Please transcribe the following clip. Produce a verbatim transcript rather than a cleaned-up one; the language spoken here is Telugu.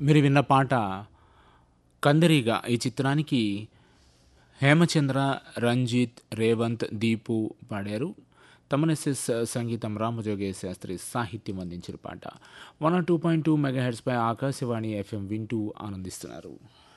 మీరు విన్న పాట 'కందరీగ' ఈ చిత్రానికి హేమచంద్ర, రంజిత్, రేవంత్, దీపు పాడారు. తమన్ ఎస్ఎస్ సంగీతం, రామజోగయ్య శాస్త్రి సాహిత్యం అందించిన పాట. One or two point two mega heads pi Akashvani FM వింటూ ఆనందిస్తున్నారు.